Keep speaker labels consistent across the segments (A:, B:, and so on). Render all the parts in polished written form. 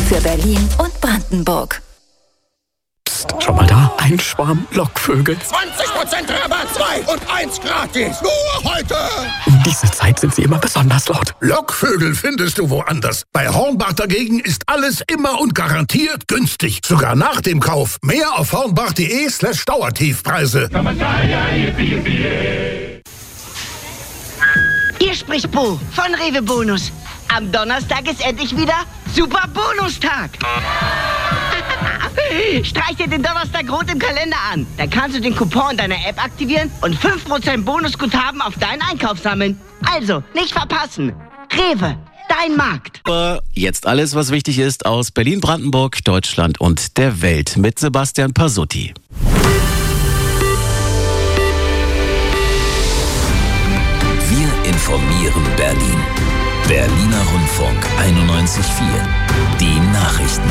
A: für Berlin und Brandenburg.
B: Psst, schau mal da, ein Schwarm Lockvögel.
C: 20% Rabatt, 2 und 1 gratis. Nur heute.
B: Um diese Zeit sind sie immer besonders laut.
C: Lockvögel findest du woanders. Bei Hornbach dagegen ist alles immer und garantiert günstig. Sogar nach dem Kauf. Mehr auf hornbach.de/Dauertiefpreise.
D: Hier spricht Bo von Rewe Bonus. Am Donnerstag ist endlich wieder Super Bonustag. Streich dir den Donnerstag rot im Kalender an. Dann kannst du den Coupon deiner App aktivieren und 5% Bonusguthaben auf deinen Einkauf sammeln. Also, nicht verpassen. Rewe, dein Markt.
E: Jetzt alles, was wichtig ist aus Berlin, Brandenburg, Deutschland und der Welt mit Sebastian Pasutti.
F: Wir informieren Berlin. Berliner Rundfunk 91.4. Die Nachrichten.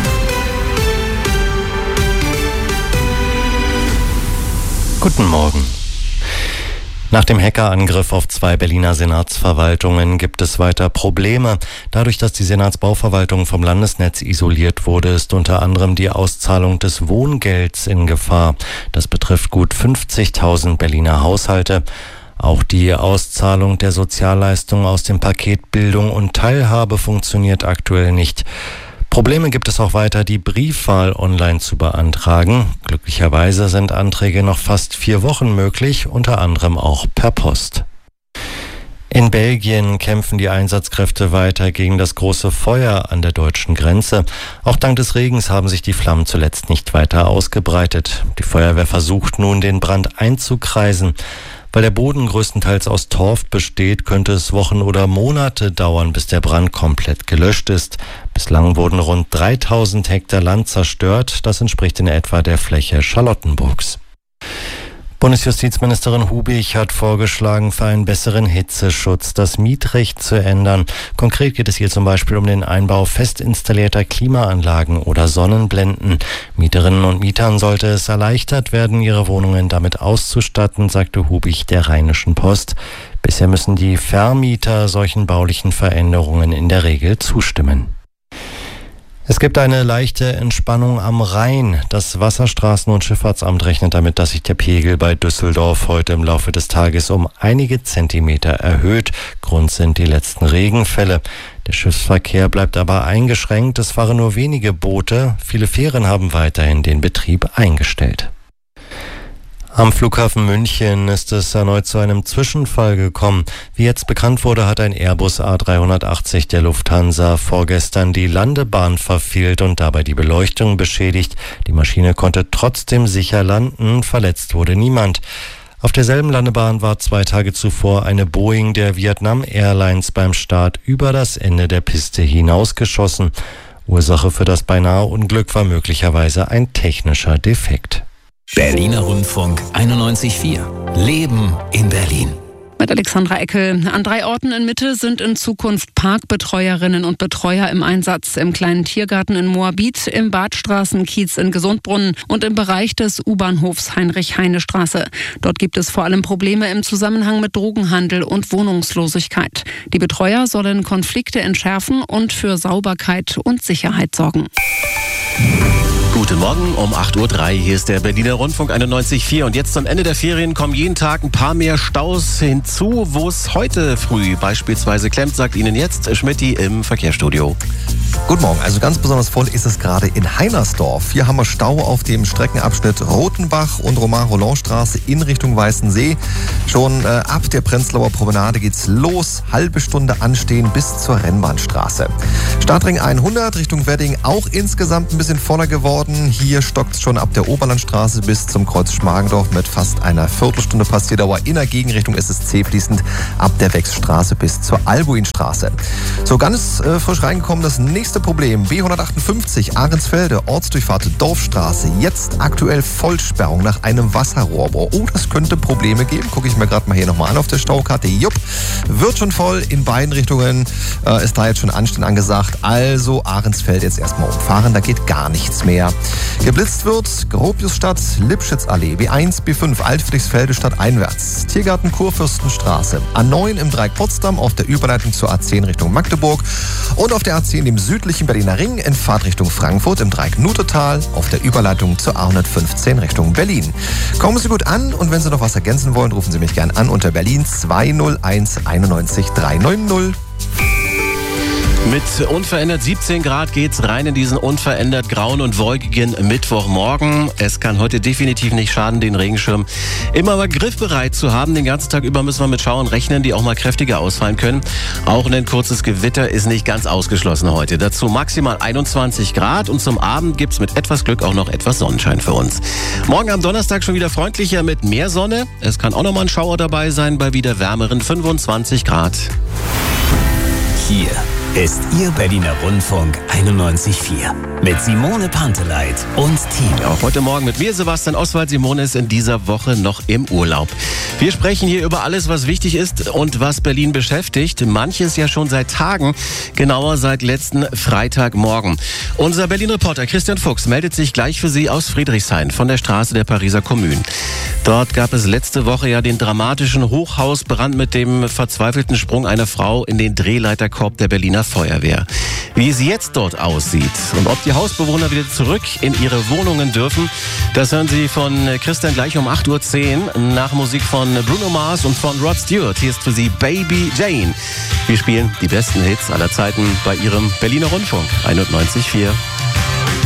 G: Guten Morgen. Nach dem Hackerangriff auf 2 Berliner Senatsverwaltungen gibt es weiter Probleme. Dadurch, dass die Senatsbauverwaltung vom Landesnetz isoliert wurde, ist unter anderem die Auszahlung des Wohngelds in Gefahr. Das betrifft gut 50.000 Berliner Haushalte. Auch die Auszahlung der Sozialleistungen aus dem Paket Bildung und Teilhabe funktioniert aktuell nicht. Probleme gibt es auch weiter, die Briefwahl online zu beantragen. Glücklicherweise sind Anträge noch fast 4 Wochen möglich, unter anderem auch per Post. In Belgien kämpfen die Einsatzkräfte weiter gegen das große Feuer an der deutschen Grenze. Auch dank des Regens haben sich die Flammen zuletzt nicht weiter ausgebreitet. Die Feuerwehr versucht nun, den Brand einzukreisen. Weil der Boden größtenteils aus Torf besteht, könnte es Wochen oder Monate dauern, bis der Brand komplett gelöscht ist. Bislang wurden rund 3000 Hektar Land zerstört. Das entspricht in etwa der Fläche Charlottenburgs. Bundesjustizministerin Hubig hat vorgeschlagen, für einen besseren Hitzeschutz das Mietrecht zu ändern. Konkret geht es hier zum Beispiel um den Einbau fest installierter Klimaanlagen oder Sonnenblenden. Mieterinnen und Mietern sollte es erleichtert werden, ihre Wohnungen damit auszustatten, sagte Hubig der Rheinischen Post. Bisher müssen die Vermieter solchen baulichen Veränderungen in der Regel zustimmen. Es gibt eine leichte Entspannung am Rhein. Das Wasserstraßen- und Schifffahrtsamt rechnet damit, dass sich der Pegel bei Düsseldorf heute im Laufe des Tages um einige Zentimeter erhöht. Grund sind die letzten Regenfälle. Der Schiffsverkehr bleibt aber eingeschränkt. Es fahren nur wenige Boote. Viele Fähren haben weiterhin den Betrieb eingestellt. Am Flughafen München ist es erneut zu einem Zwischenfall gekommen. Wie jetzt bekannt wurde, hat ein Airbus A380 der Lufthansa vorgestern die Landebahn verfehlt und dabei die Beleuchtung beschädigt. Die Maschine konnte trotzdem sicher landen, verletzt wurde niemand. Auf derselben Landebahn war 2 Tage zuvor eine Boeing der Vietnam Airlines beim Start über das Ende der Piste hinausgeschossen. Ursache für das beinahe Unglück war möglicherweise ein technischer Defekt.
F: Berliner Rundfunk 91.4. Leben in Berlin.
H: Mit Alexandra Eckel. An 3 Orten in Mitte sind in Zukunft Parkbetreuerinnen und Betreuer im Einsatz. Im kleinen Tiergarten in Moabit, im Badstraßenkiez in Gesundbrunnen und im Bereich des U-Bahnhofs Heinrich-Heine-Straße. Dort gibt es vor allem Probleme im Zusammenhang mit Drogenhandel und Wohnungslosigkeit. Die Betreuer sollen Konflikte entschärfen und für Sauberkeit und Sicherheit sorgen.
E: Guten Morgen um 8.03 Uhr. Hier ist der Berliner Rundfunk 91.4. Und jetzt zum Ende der Ferien kommen jeden Tag ein paar mehr Staus hinzu. Wo es heute früh beispielsweise klemmt, sagt Ihnen jetzt Schmidti im Verkehrsstudio.
I: Guten Morgen. Also ganz besonders voll ist es gerade in Heinersdorf. Hier haben wir Stau auf dem Streckenabschnitt Rotenbach und Romain-Rolland-Straße in Richtung Weißensee. Schon ab der Prenzlauer Promenade geht's los. Halbe Stunde anstehen bis zur Rennbahnstraße. Startring 100 Richtung Wedding auch insgesamt ein bisschen voller geworden. Hier stockt es schon ab der Oberlandstraße bis zum Kreuz Schmargendorf mit fast einer Viertelstunde Passierdauer in der Gegenrichtung SSC fließend ab der Wechsstraße bis zur Albuinstraße. So ganz frisch reingekommen das nächste Problem. B158 Ahrensfelde, Ortsdurchfahrt Dorfstraße. Jetzt aktuell Vollsperrung nach einem Wasserrohrbruch. Oh, das könnte Probleme geben. Gucke ich mir gerade mal hier nochmal an auf der Staukarte. Jupp, wird schon voll in beiden Richtungen. Ist da jetzt schon Anstehen angesagt. Also Ahrensfeld jetzt erstmal umfahren, da geht gar nichts mehr. Geblitzt wird Gropiusstadt, Lipschitzallee, B1, B5, Altfriedrichsfelde stadteinwärts, Tiergarten Kurfürstenstraße, A9 im Dreieck Potsdam auf der Überleitung zur A10 Richtung Magdeburg und auf der A10 im südlichen Berliner Ring in Fahrtrichtung Frankfurt im Dreieck Nutetal auf der Überleitung zur A115 Richtung Berlin. Kommen Sie gut an und wenn Sie noch was ergänzen wollen, rufen Sie mich gern an unter Berlin 201 91 390.
E: Mit unverändert 17 Grad geht's rein in diesen unverändert grauen und wolkigen Mittwochmorgen. Es kann heute definitiv nicht schaden, den Regenschirm immer mal griffbereit zu haben. Den ganzen Tag über müssen wir mit Schauern rechnen, die auch mal kräftiger ausfallen können. Auch ein kurzes Gewitter ist nicht ganz ausgeschlossen heute. Dazu maximal 21 Grad und zum Abend gibt's mit etwas Glück auch noch etwas Sonnenschein für uns. Morgen am Donnerstag schon wieder freundlicher mit mehr Sonne. Es kann auch noch mal ein Schauer dabei sein bei wieder wärmeren 25 Grad.
F: Hier ist Ihr Berliner Rundfunk 91.4 mit Simone Panteleit und Team.
E: Auch heute Morgen mit mir, Sebastian Oswald. Simone ist in dieser Woche noch im Urlaub. Wir sprechen hier über alles, was wichtig ist und was Berlin beschäftigt. Manches ja schon seit Tagen, genauer seit letzten Freitagmorgen. Unser Berlin-Reporter Christian Fuchs meldet sich gleich für Sie aus Friedrichshain von der Straße der Pariser Kommune. Dort gab es letzte Woche ja den dramatischen Hochhausbrand mit dem verzweifelten Sprung einer Frau in den Drehleiterkorb der Berliner Feuerwehr. Wie es jetzt dort aussieht und ob die Hausbewohner wieder zurück in ihre Wohnungen dürfen, das hören Sie von Christian gleich um 8.10 Uhr nach Musik von Bruno Mars und von Rod Stewart. Hier ist für Sie Baby Jane. Wir spielen die besten Hits aller Zeiten bei Ihrem Berliner Rundfunk 91.4.